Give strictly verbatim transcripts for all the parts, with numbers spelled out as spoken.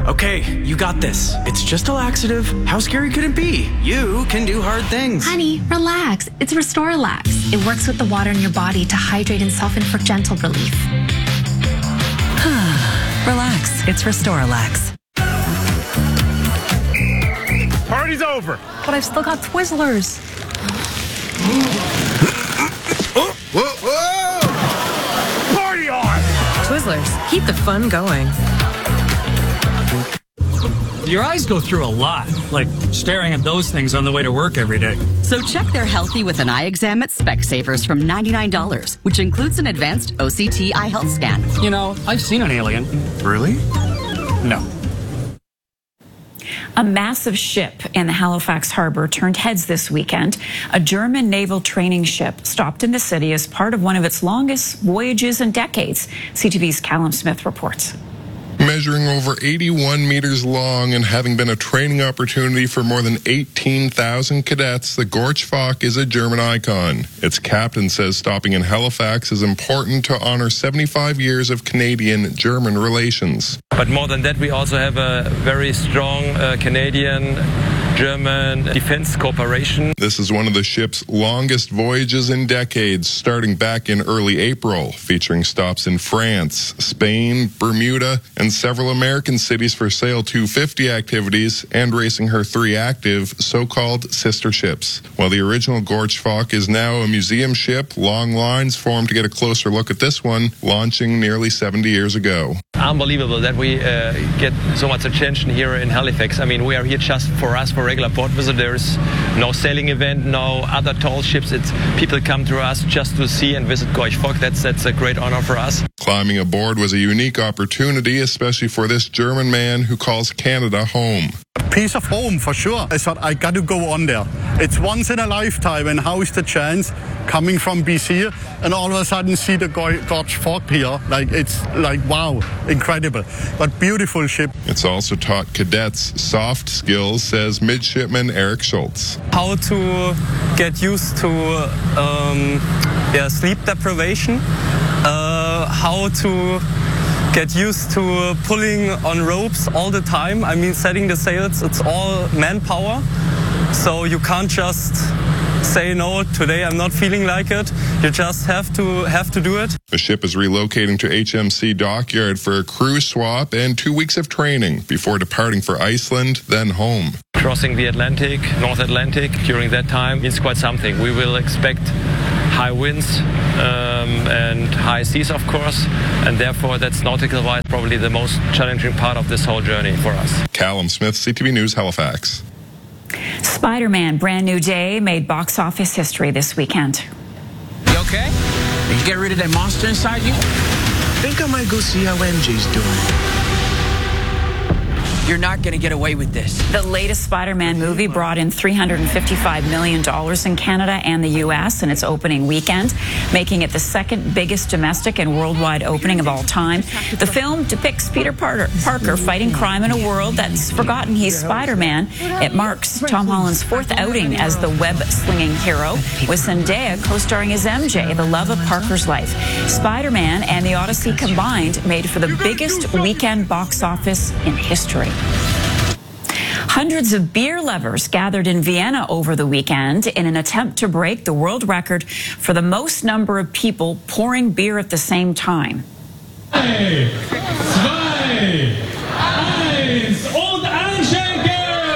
Okay, you got this. It's just a laxative. How scary could it be? You can do hard things. Honey, relax. It's Restore-Lax. It works with the water in your body to hydrate and soften for gentle relief. Relax. It's Restore-Lax. Party's over. But I've still got Twizzlers. Oh, whoa, whoa! Party on! Twizzlers. Keep the fun going. Your eyes go through a lot, like staring at those things on the way to work every day. So check they're healthy with an eye exam at Specsavers from ninety-nine dollars, which includes an advanced O C T eye health scan. You know, I've seen an alien. Really? No. A massive ship in the Halifax harbor turned heads this weekend. A German naval training ship stopped in the city as part of one of its longest voyages in decades. C T V's Callum Smith reports. Measuring over eighty-one meters long and having been a training opportunity for more than eighteen thousand cadets, the Gorch-Fock is a German icon. Its captain says stopping in Halifax is important to honor seventy-five years of Canadian-German relations. But more than that, we also have a very strong uh, Canadian-German defense cooperation. This is one of the ship's longest voyages in decades, starting back in early April, featuring stops in France, Spain, Bermuda, and several American cities for Sail two fifty activities and racing her three active so-called sister ships. While the original Gorch-Fock is now a museum ship, long lines formed to get a closer look at this one, launching nearly seventy years ago. Unbelievable that we uh, get so much attention here in Halifax. I mean, we are here just for us, for regular port visitors. No sailing event, no other tall ships. It's people come to us just to see and visit Gorch-Fock. That's that's a great honor for us. Climbing aboard was a unique opportunity, especially for this German man who calls Canada home. A piece of home for sure. I thought I got to go on there. It's once in a lifetime, and how is the chance coming from B C and all of a sudden see the Gorch-Fock here? Like, it's like, wow, incredible. But beautiful ship. It's also taught cadets soft skills, says midshipman Eric Schultz. How to get used to um, yeah, sleep deprivation, uh, how to get used to pulling on ropes all the time. I mean, setting the sails, it's all manpower. So you can't just say, no, today I'm not feeling like it. You just have to have to do it. The ship is relocating to H M C Dockyard for a crew swap and two weeks of training before departing for Iceland, then home. Crossing the Atlantic, North Atlantic, during that time is quite something. We will expect high winds um, and high seas, of course, and therefore that's nautical-wise probably the most challenging part of this whole journey for us. Callum Smith, C T V News, Halifax. Spider-Man Brand New Day made box office history this weekend. You okay? Did you get rid of that monster inside you? I think I might go see how M J's doing. You're not going to get away with this. The latest Spider-Man movie brought in three hundred fifty-five million dollars in Canada and the U S in its opening weekend, making it the second biggest domestic and worldwide opening of all time. The film depicts Peter Parker, Parker fighting crime in a world that's forgotten he's Spider-Man. It marks Tom Holland's fourth outing as the web-slinging hero, with Zendaya co-starring as M J, the love of Parker's life. Spider-Man and The Odyssey combined made for the biggest weekend box office in history. Hundreds of beer lovers gathered in Vienna over the weekend in an attempt to break the world record for the most number of people pouring beer at the same time. Drei, zwei, eins, und einschenken!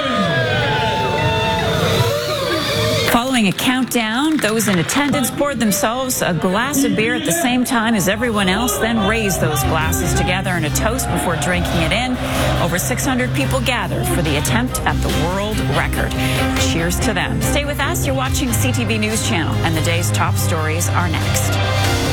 Following a countdown, those in attendance poured themselves a glass of beer at the same time as everyone else, then raised those glasses together in a toast before drinking it in. Over six hundred people gathered for the attempt at the world record. Cheers to them. Stay with us. You're watching C T V News Channel, and the day's top stories are next.